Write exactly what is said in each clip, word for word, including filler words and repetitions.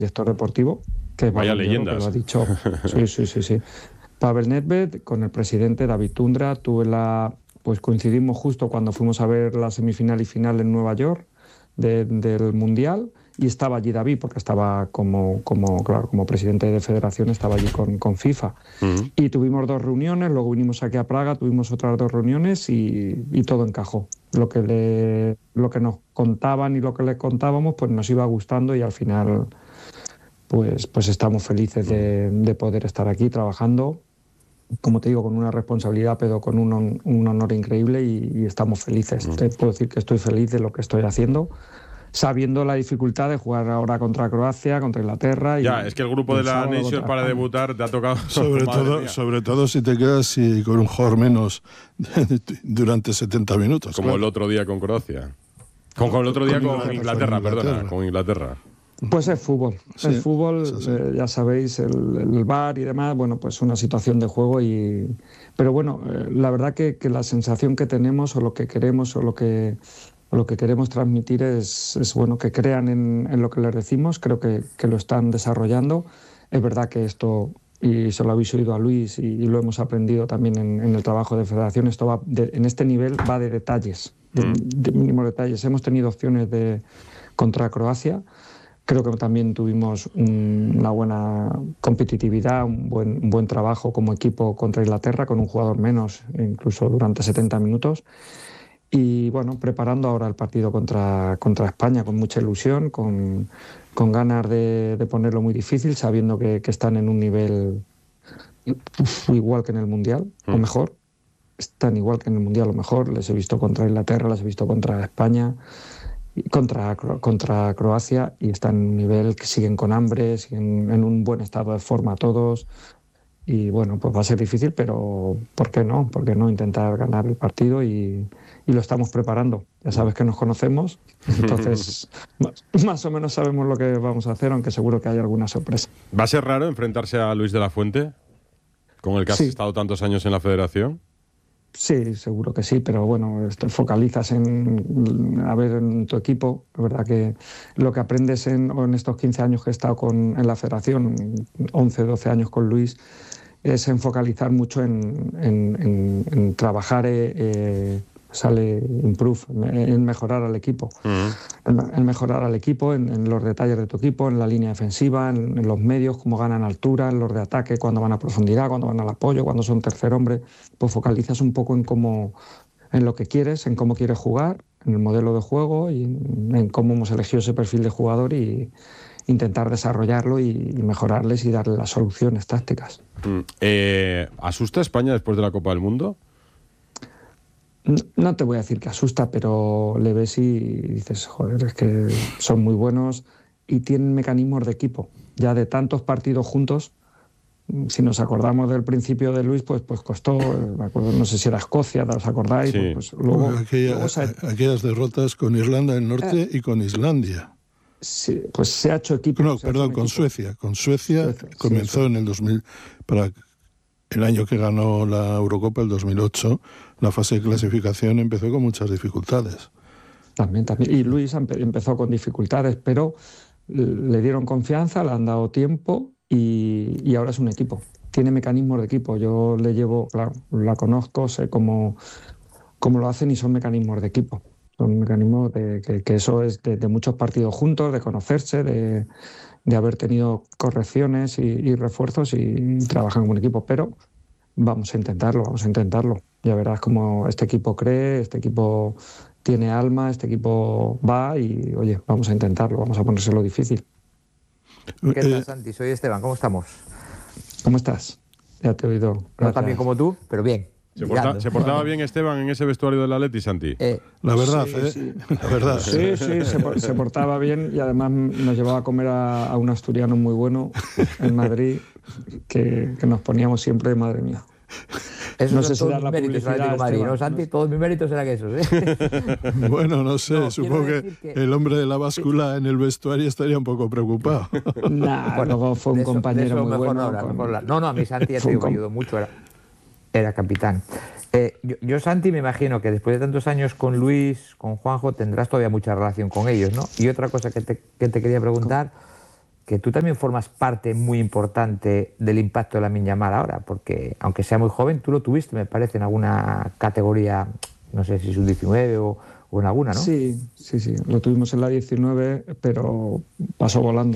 director deportivo, que es Vaya Balón de Oro, leyendas. que lo ha dicho. Sí, sí, sí, sí. Pavel Nedved, con el presidente David Tundra, tuve la, pues coincidimos justo cuando fuimos a ver la semifinal y final en Nueva York de, del Mundial, y estaba allí David, porque estaba como, como, claro, como presidente de federación, estaba allí con, con FIFA. Uh-huh. Y tuvimos dos reuniones, luego vinimos aquí a Praga, tuvimos otras dos reuniones y, y todo encajó. Lo que, le, lo que nos contaban y lo que les contábamos, pues nos iba gustando, y al final pues, pues estamos felices de, de poder estar aquí trabajando, como te digo, con una responsabilidad, pero con un, un honor increíble, y, y estamos felices. Uh-huh. Te puedo decir que estoy feliz de lo que estoy haciendo, sabiendo la dificultad de jugar ahora contra Croacia, contra Inglaterra. Y, ya, es que el grupo de la Nation para debutar te ha tocado. Sobre todo, sobre todo si te quedas y con un jugador menos durante setenta minutos. Como claro. el otro día con Croacia. Con, con el otro día con, con, Inglaterra, con Inglaterra, perdona, con Inglaterra. Pues es fútbol, sí, el fútbol, eh, ya sabéis, el, el V A R y demás, bueno, pues una situación de juego, y pero bueno, eh, la verdad que, que la sensación que tenemos, o lo que queremos, o lo que, o lo que queremos transmitir es, es bueno, que crean en, en lo que les decimos. Creo que, que lo están desarrollando. Es verdad que esto, y se lo habéis oído a Luis, y, y lo hemos aprendido también en, en el trabajo de federación, esto va de, en este nivel va de detalles, de, de mínimos detalles. Hemos tenido opciones de contra Croacia. Creo que también tuvimos un, una buena competitividad, un buen, un buen trabajo como equipo contra Inglaterra, con un jugador menos, incluso durante setenta minutos. Y bueno, preparando ahora el partido contra, contra España con mucha ilusión, con, con ganas de, de ponerlo muy difícil, sabiendo que, que están en un nivel uf, igual que en el Mundial, mm. o mejor. Están igual que en el Mundial, o mejor. Les he visto contra Inglaterra, les he visto contra España, Contra, contra Croacia, y están en un nivel que siguen con hambre, siguen en un buen estado de forma todos, y bueno, pues va a ser difícil, pero ¿por qué no? ¿Por qué no intentar ganar el partido? Y, y lo estamos preparando. Ya sabes que nos conocemos, entonces más, más o menos sabemos lo que vamos a hacer, aunque seguro que hay alguna sorpresa. ¿Va a ser raro enfrentarse a Luis de la Fuente, con el que has sí. estado tantos años en la federación? Sí, seguro que sí, pero bueno, te focalizas en a ver en tu equipo. La verdad que lo que aprendes en, en estos quince años que he estado con, en la federación, once, doce años con Luis, es en focalizar mucho en, en, en, en trabajar, eh, eh, sale improve, en mejorar al equipo. Uh-huh. en, en mejorar al equipo, en, en los detalles de tu equipo, en la línea defensiva, en, en los medios, cómo ganan altura, en los de ataque, cuando van a profundidad, cuando van al apoyo, cuando son tercer hombre. Pues focalizas un poco en cómo, en lo que quieres, en cómo quieres jugar, en el modelo de juego, y en, en cómo hemos elegido ese perfil de jugador, y intentar desarrollarlo y, y mejorarles y darle las soluciones tácticas. Mm. Eh, ¿Asusta España después de la Copa del Mundo? No te voy a decir que asusta, pero le ves y dices, joder, es que son muy buenos y tienen mecanismos de equipo. Ya de tantos partidos juntos, si nos acordamos del principio de Luis, pues, pues costó, me acuerdo, no sé si era Escocia, ¿os acordáis? Sí. Pues, pues luego, Aquella, luego se... aquellas derrotas con Irlanda del Norte eh, y con Islandia. Sí, pues se ha hecho equipo. No, perdón, con equipo. Suecia. Con Suecia, Suecia comenzó sí, en el dos mil, para el año que ganó la Eurocopa, el dos mil ocho, la fase de clasificación empezó con muchas dificultades. También, también. Y Luis empezó con dificultades, pero le dieron confianza, le han dado tiempo y, y ahora es un equipo. Tiene mecanismos de equipo. Yo le llevo, claro, la conozco, sé cómo, cómo lo hacen y son mecanismos de equipo. Son mecanismos de que, que eso es de, de muchos partidos juntos, de conocerse, de, de haber tenido correcciones y, y refuerzos, y, y trabajan como un equipo. Pero vamos a intentarlo, vamos a intentarlo. Ya verás cómo este equipo cree, este equipo tiene alma, este equipo va y, oye, vamos a intentarlo, vamos a ponérselo difícil. ¿Qué tal, Santi? Soy Esteban, ¿cómo estamos? ¿Cómo estás? Ya te he oído. No tan bien como tú, pero bien. ¿Se, porta, ¿Se portaba bien Esteban en ese vestuario del Atleti, Santi? Eh, la verdad, sí, ¿eh? Sí. La verdad. Sí, sí, se, se portaba bien, y además nos llevaba a comer a, a un asturiano muy bueno en Madrid, que, que nos poníamos siempre, madre mía. Eso no son sé si todos mis méritos, Atlético Madrid, ¿no, Santi? Todos mis méritos eran esos, ¿eh? Bueno, no sé, no, supongo que, que el hombre de la báscula en el vestuario estaría un poco preocupado. Nah, bueno, luego fue un eso, compañero muy mejor bueno. No, hablar, con... mejor hablar. no, no, a mí Santi ya te digo, me ayudó mucho, era, era capitán. Eh, yo, yo, Santi, me imagino que después de tantos años con Luis, con Juanjo, tendrás todavía mucha relación con ellos, ¿no? Y otra cosa que te, que te quería preguntar, que tú también formas parte muy importante del impacto de Lamine Yamal ahora, porque aunque sea muy joven, tú lo tuviste, me parece, en alguna categoría, no sé si sub diecinueve o, o en alguna, ¿no? Sí, sí, sí, lo tuvimos en la diecinueve, pero pasó volando.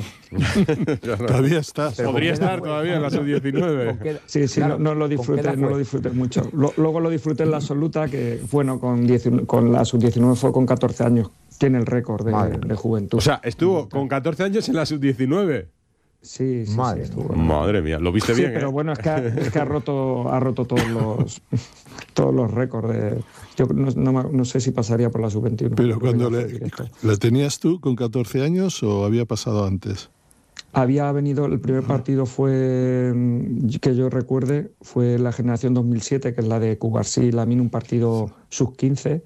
Todavía está. Podría estar todavía en la sub diecinueve. Sí, sí, claro, no, no lo disfruté, no lo disfruté mucho. Lo, luego lo disfruté en la absoluta, que bueno, con, diecinueve, con la sub diecinueve fue con catorce años. Tiene el récord de, de juventud. O sea, estuvo con catorce años en la sub diecinueve. Sí, sí, Madre, sí, estuvo. Madre mía, lo viste sí, bien, pero ¿eh? bueno, es que, ha, es que ha roto, ha roto todos los todos los récords. De, yo no, no, no sé si pasaría por la sub veintiuno. Pero cuando le, ¿la tenías tú con catorce años o había pasado antes? Había venido, el primer partido fue, que yo recuerde, fue la generación dos mil siete, que es la de Cubarsí y Lamine, un partido sub quince.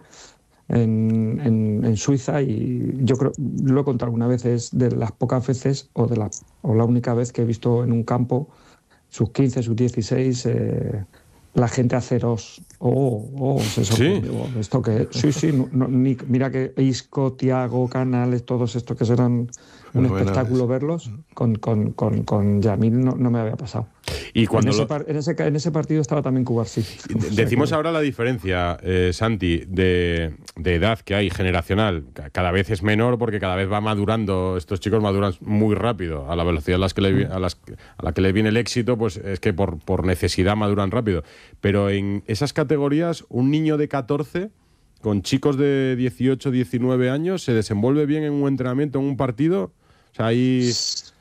En, en, en Suiza, y yo creo, lo he contado alguna vez, es de las pocas veces o de la, o la única vez que he visto en un campo sus quince, sus dieciséis, eh, la gente haceros, oh, oh, se sorprendió. ¿Sí? Esto que, sí, sí, no, no, ni, mira que Isco, Thiago, Canales, todos estos que serán un bueno, espectáculo es. verlos, con, con, con, con Yamil no, no me había pasado. Y cuando en, ese lo... par, en, ese, en ese partido estaba también Cubarsí. Decimos ahora la diferencia, eh, Santi, de, de edad que hay generacional. Cada vez es menor porque cada vez va madurando. Estos chicos maduran muy rápido. A la velocidad a, las que le, a, las, a la que le viene el éxito, pues es que por, por necesidad maduran rápido. Pero en esas categorías, un niño de catorce... con chicos de dieciocho, diecinueve años, ¿se desenvuelve bien en un entrenamiento, en un partido? O sea, hay...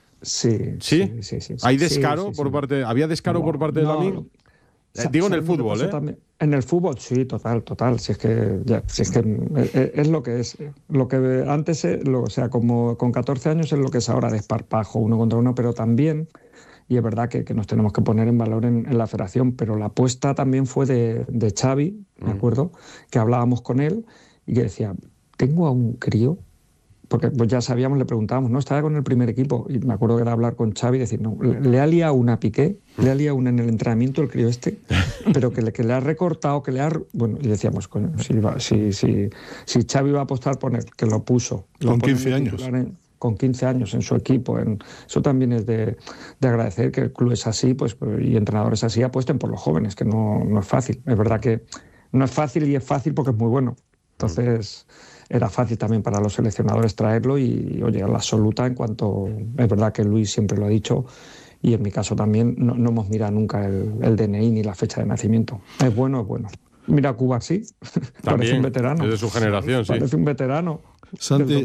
Sí, ¿Sí? sí, sí, sí. ¿Hay descaro sí, sí, por sí. parte... ¿Había descaro no, por parte no, de Lamine? Eh, digo en el fútbol, ¿eh? También? En el fútbol, sí, total, total. Si es que, ya, si es, que es, es lo que es. Lo que antes, lo, o sea, como con catorce años es lo que es ahora, desparpajo uno contra uno, pero también... Y es verdad que, que nos tenemos que poner en valor en, en la federación, pero la apuesta también fue de, de Xavi, ¿me acuerdo? Que hablábamos con él y que decía, tengo a un crío, porque pues ya sabíamos, le preguntábamos, ¿no? Estaba con el primer equipo, y me acuerdo que era hablar con Xavi y decir, no, le, le ha liado una Piqué, le ha liado una en el entrenamiento el crío este, pero que le, que le ha recortado, que le ha... Bueno, y decíamos, coño, si, si, si, si Xavi va a apostar por él, que lo puso. Lo con quince años. En, con quince años en su equipo. En, eso también es de, de agradecer que clubes así pues, y entrenadores así apuesten por los jóvenes, que no, no es fácil. Es verdad que no es fácil y es fácil porque es muy bueno. Entonces era fácil también para los seleccionadores traerlo y, oye, a la absoluta en cuanto... Es verdad que Luis siempre lo ha dicho y en mi caso también no, no hemos mirado nunca el, el D N I ni la fecha de nacimiento. Es bueno, es bueno. Mira, Cuba sí, parece un veterano. Es de su generación, sí. Parece un veterano. Santi,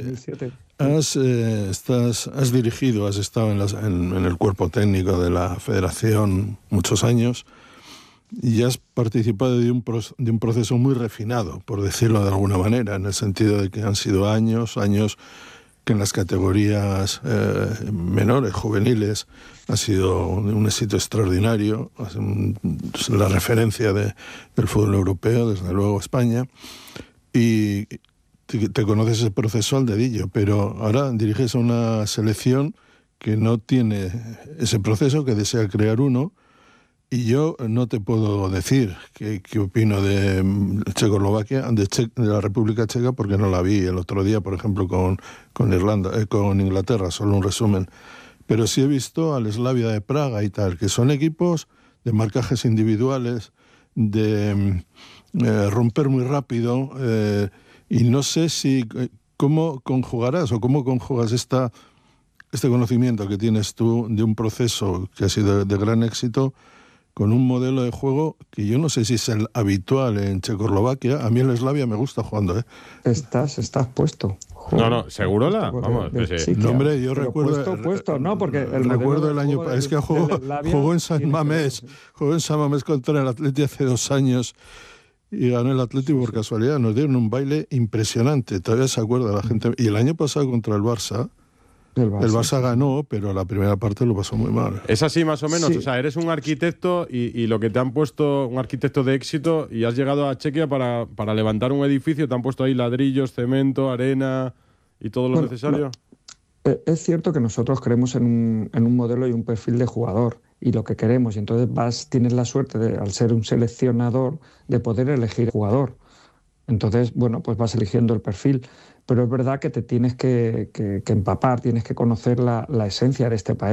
has, eh, estás, has dirigido, has estado en, las, en, en el cuerpo técnico de la federación muchos años y has participado de un, pro, de un proceso muy refinado, por decirlo de alguna manera, en el sentido de que han sido años, años que en las categorías eh, menores, juveniles, ha sido un, un éxito extraordinario, la referencia de, del fútbol europeo, desde luego España, y te, te conoces el proceso al dedillo, pero ahora diriges a una selección que no tiene ese proceso, que desea crear uno, y yo no te puedo decir qué, qué opino de Checoslovaquia, de, che, de la República Checa, porque no la vi el otro día, por ejemplo, con, con, Irlanda, eh, con Inglaterra, solo un resumen. Pero sí he visto al Slavia de Praga y tal, que son equipos de marcajes individuales, de eh, romper muy rápido, eh, y no sé si cómo conjugarás o cómo conjugas esta, este conocimiento que tienes tú de un proceso que ha sido de, de gran éxito con un modelo de juego que yo no sé si es el habitual en Checoslovaquia. A mí el Slavia me gusta jugando, ¿eh? Estás, estás puesto. Joder, no, no, ¿seguro la? Vamos, de, pues, sí, no, hombre, yo pero recuerdo... Puesto, puesto, no, porque el recuerdo el año... Es que jugó, jugó en San Mamés, jugó en San Mamés contra el Atleti hace dos años y ganó el Atleti por casualidad. Nos dieron un baile impresionante, todavía se acuerda la gente. Y el año pasado contra el Barça, El Barça. el Barça ganó, pero la primera parte lo pasó muy mal. Es así más o menos, sí. O sea, eres un arquitecto y, y lo que te han puesto, un arquitecto de éxito, y has llegado a Chequia para, para levantar un edificio, te han puesto ahí ladrillos, cemento, arena y todo lo bueno, necesario. No, es cierto que nosotros creemos en un, en un modelo y un perfil de jugador y lo que queremos, y entonces vas, tienes la suerte de, al ser un seleccionador, de poder elegir jugador. Entonces, bueno, pues vas eligiendo el perfil. pero es verdad que te tienes que, que, que empapar, tienes que conocer la, la esencia de este país.